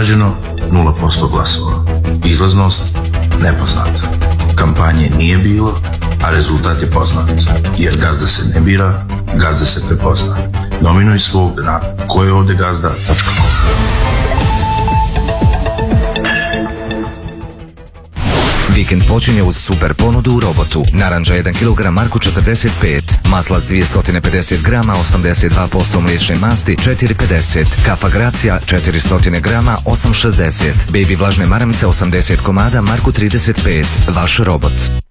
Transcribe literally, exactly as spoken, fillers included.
rađeno nula posto glasova. Izlaznost nepoznata. Kampanje nije bilo, a rezultat je poznat. Jer gazda se ne bira, gazda se prepozna. Nominuj svog na ko je ovde gazda tačka com. Vikend počinje uz super ponudu u Robotu. Naranđa jedan kilogram Marku četrdeset pet, maslac dvjesto pedeset grama osamdeset dva posto mliječne masti četiri pedeset, kafa Gracija četiristo grama osam šezdeset, baby vlažne maramice osamdeset komada Marku trideset pet. Vaš Robot.